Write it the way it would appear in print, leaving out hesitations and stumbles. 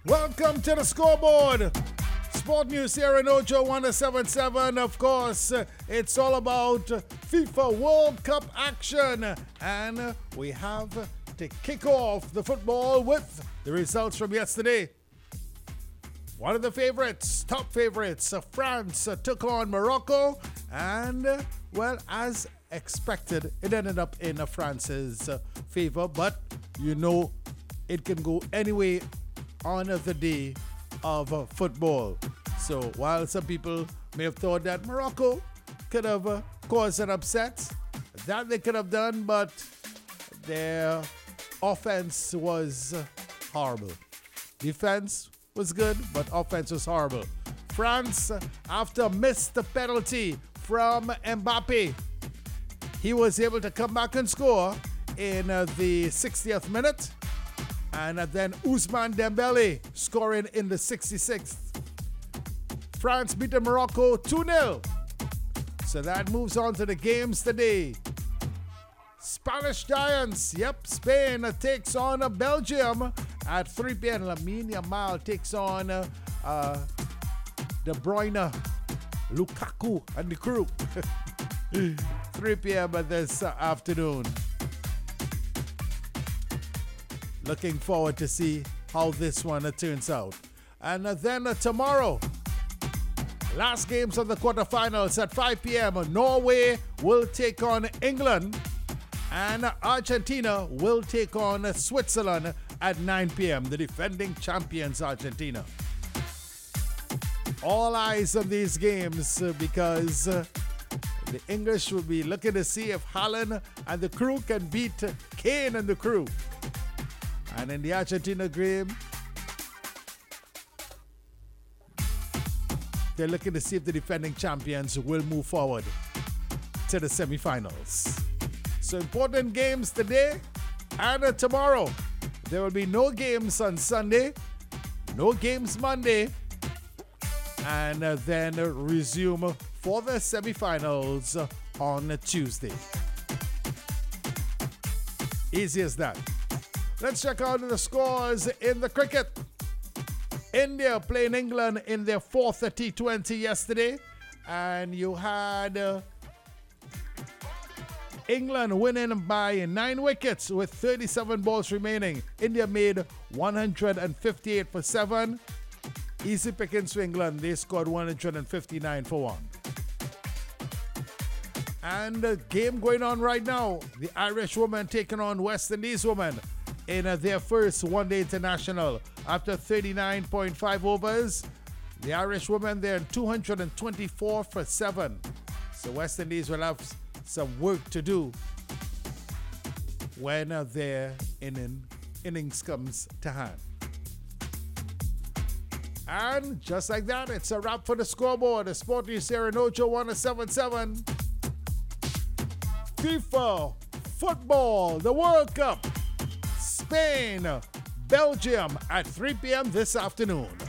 Welcome to the scoreboard. Sport News here in Ojo 1077. Of course, it's all about FIFA World Cup action. And we have to kick off the football with the results from yesterday. One of the favorites, top favorites, France took on Morocco. And, well, as expected, it ended up in France's favor. But, you know, it can go any way on the day of football. So while some people may have thought that Morocco could have caused an upset, that they could have done, but their offense was horrible. Defense was good, but offense was horrible. France, after missed the penalty from Mbappe, he was able to come back and score in the 60th minute. And then Ousmane Dembele scoring in the 66th. France beat Morocco 2-0. So that moves on to the games today. Spanish Giants, Spain takes on Belgium at 3 p.m. Lamine Yamal takes on De Bruyne, Lukaku and the crew. 3 p.m. this afternoon. Looking forward to see how this one turns out. And then tomorrow, last games of the quarterfinals at 5 p.m. Norway will take on England and Argentina will take on Switzerland at 9 p.m. The defending champions Argentina. All eyes on these games because the English will be looking to see if Haaland and the crew can beat Kane and the crew. And in the Argentina game, they're looking to see if the defending champions will move forward to the semifinals. So important games today and tomorrow. There will be no games on Sunday, no games Monday, and then resume for the semifinals on Tuesday. Easy as that. Let's check out the scores in the cricket. India playing England in their fourth T20 yesterday. And you had England winning by 9 wickets with 37 balls remaining. India made 158 for 7. Easy pickings for England. They scored 159 for 1. And the game going on right now. The Irish women taking on West Indies women in their first one-day international. After 39.5 overs, the Irish women, they're 224 for 7. So West Indies will have some work to do when their innings comes to hand. And just like that, it's a wrap for the scoreboard. The Sport News here in Ojo 1077. FIFA Football, the World Cup. Spain, Belgium at 3 p.m. this afternoon.